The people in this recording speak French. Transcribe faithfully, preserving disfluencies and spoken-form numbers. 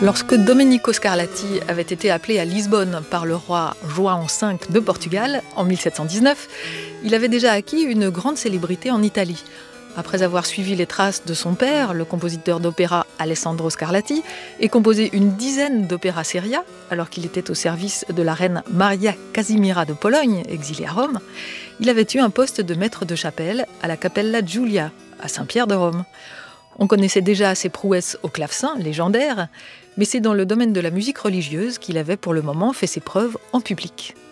Lorsque Domenico Scarlatti avait été appelé à Lisbonne par le roi João cinq de Portugal en mille sept cent dix-neuf, il avait déjà acquis une grande célébrité en Italie. Après avoir suivi les traces de son père, le compositeur d'opéra Alessandro Scarlatti, et composé une dizaine d'opéras seria, alors qu'il était au service de la reine Maria Casimira de Pologne, exilée à Rome, il avait eu un poste de maître de chapelle à la Cappella Giulia, à Saint-Pierre de Rome. On connaissait déjà ses prouesses au clavecin, légendaires, mais c'est dans le domaine de la musique religieuse qu'il avait pour le moment fait ses preuves en public.